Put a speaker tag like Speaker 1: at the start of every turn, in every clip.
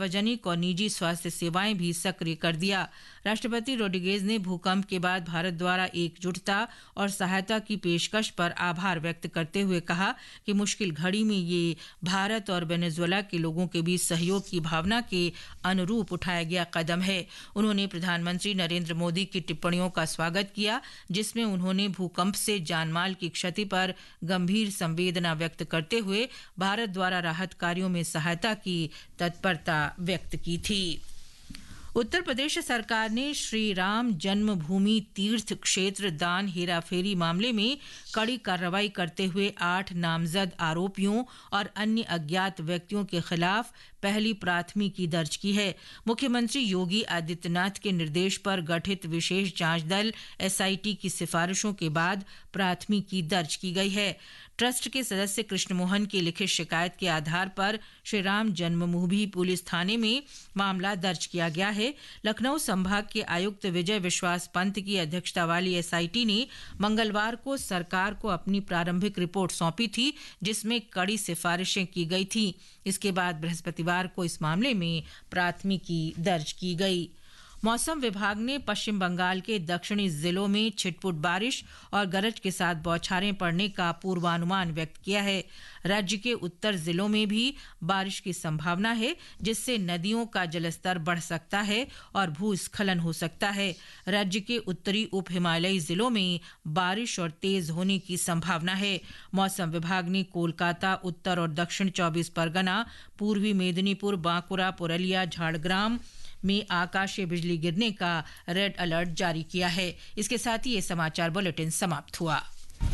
Speaker 1: सार्वजनिक और निजी स्वास्थ्य सेवाएं भी सक्रिय कर दिया। राष्ट्रपति रोड्रिगेज ने भूकंप के बाद भारत द्वारा एकजुटता और सहायता की पेशकश पर आभार व्यक्त करते हुए कहा कि मुश्किल घड़ी में ये भारत और वेनेजुएला के लोगों के बीच सहयोग की भावना के अनुरूप उठाया गया कदम है। उन्होंने प्रधानमंत्री नरेंद्र मोदी की टिप्पणियों का स्वागत किया, जिसमें उन्होंने भूकंप से जानमाल की क्षति पर गंभीर संवेदना व्यक्त करते हुए भारत द्वारा राहत कार्यों में सहायता की तत्परता व्यक्त की थी। उत्तर प्रदेश सरकार ने श्री राम जन्मभूमि तीर्थ क्षेत्र दान हेराफेरी मामले में कड़ी कार्रवाई करते हुए 8 नामजद आरोपियों और अन्य अज्ञात व्यक्तियों के खिलाफ पहली प्राथमिकी दर्ज की है। मुख्यमंत्री योगी आदित्यनाथ के निर्देश पर गठित विशेष जांच दल एसआईटी की सिफारिशों के बाद प्राथमिकी दर्ज की गई है। ट्रस्ट के सदस्य कृष्ण मोहन की लिखित शिकायत के आधार पर श्री राम जन्मभूमि पुलिस थाने में मामला दर्ज किया गया है। लखनऊ संभाग के आयुक्त विजय विश्वास पंत की अध्यक्षता वाली एसआईटी ने मंगलवार को सरकार को अपनी प्रारंभिक रिपोर्ट सौंपी थी, जिसमें कड़ी सिफारिशें की गई थी। इसके बाद बृहस्पतिवार को इस मामले में प्राथमिकी दर्ज की गई। मौसम विभाग ने पश्चिम बंगाल के दक्षिणी जिलों में छिटपुट बारिश और गरज के साथ बौछारें पड़ने का पूर्वानुमान व्यक्त किया है। राज्य के उत्तर जिलों में भी बारिश की संभावना है, जिससे नदियों का जलस्तर बढ़ सकता है और भूस्खलन हो सकता है। राज्य के उत्तरी उप हिमालयी जिलों में बारिश और तेज होने की संभावना है। मौसम विभाग ने कोलकाता, उत्तर और दक्षिण 24 परगना, पूर्वी मेदिनीपुर, बांकुड़ा, पुरुलिया, झारग्राम में आकाशीय बिजली गिरने का रेड अलर्ट जारी किया है। इसके साथ ही ये समाचार बुलेटिन समाप्त हुआ।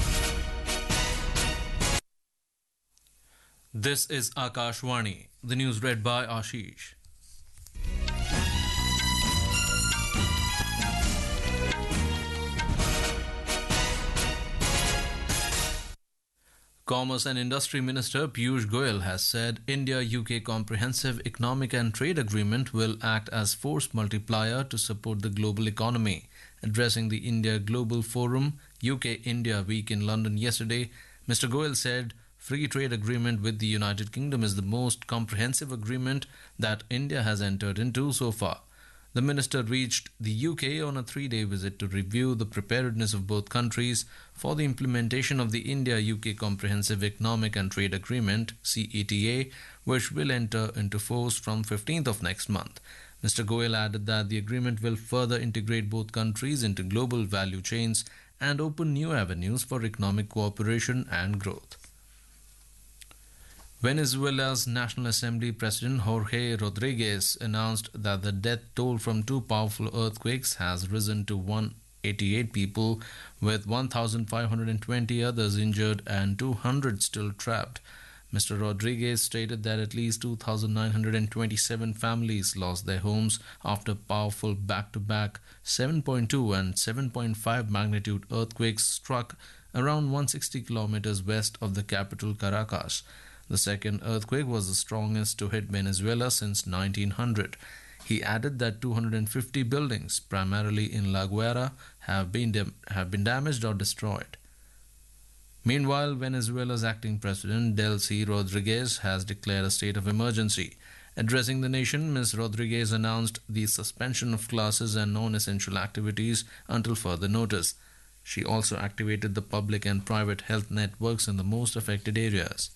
Speaker 2: This is Akashwani. The news read by Ashish. Commerce and Industry Minister Piyush Goyal has said India-UK Comprehensive Economic and Trade Agreement will act as force multiplier to support the global economy. Addressing the India Global Forum UK-India Week in London yesterday, Mr. Goyal said free trade agreement with the United Kingdom is the most comprehensive agreement that India has entered into so far. The minister reached the UK on a 3-day visit to review the preparedness of both countries for the implementation of the India-UK Comprehensive Economic and Trade Agreement (CETA), which will enter into force from 15th of next month. Mr. Goyal added that the agreement will further integrate both countries into global value chains and open new avenues for economic cooperation and growth. Venezuela's National Assembly President Jorge Rodriguez announced that the death toll from 2 powerful earthquakes has risen to 188 people, with 1,520 others injured and 200 still trapped. Mr. Rodriguez stated that at least 2,927 families lost their homes after powerful back-to-back 7.2 and 7.5 magnitude earthquakes struck around 160 kilometers west of the capital Caracas. The second earthquake was the strongest to hit Venezuela since 1900. He added that 250 buildings, primarily in La Guaira, have been damaged or destroyed. Meanwhile, Venezuela's acting president, Delcy Rodriguez, has declared a state of emergency. Addressing the nation, Ms. Rodriguez announced the suspension of classes and non-essential activities until further notice. She also activated the public and private health networks in the most affected areas.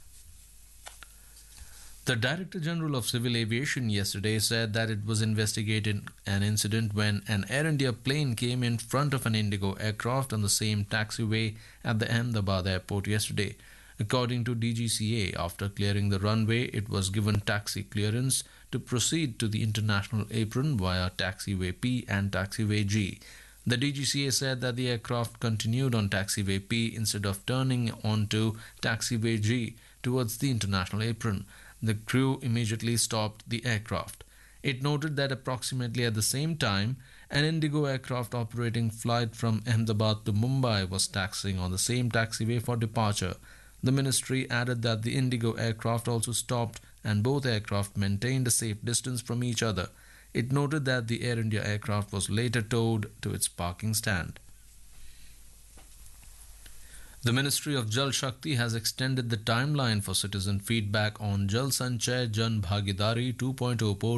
Speaker 2: The Director General of Civil Aviation yesterday said that it was investigating an incident when an Air India plane came in front of an Indigo aircraft on the same taxiway at the Ahmedabad airport yesterday. According to DGCA, after clearing the runway, it was given taxi clearance to proceed to the international apron via taxiway P and taxiway G. The DGCA said that the aircraft continued on taxiway P instead of turning onto taxiway G towards the international apron. The crew immediately stopped the aircraft. It noted that approximately at the same time, an Indigo aircraft operating flight from Ahmedabad to Mumbai was taxiing on the same taxiway for departure. The ministry added that the Indigo aircraft also stopped and both aircraft maintained a safe distance from each other. It noted that the Air India aircraft was later towed to its parking stand. The Ministry of Jal Shakti has extended the timeline for citizen feedback on Jal Sanchay Jan Bhagidari 2.0 portal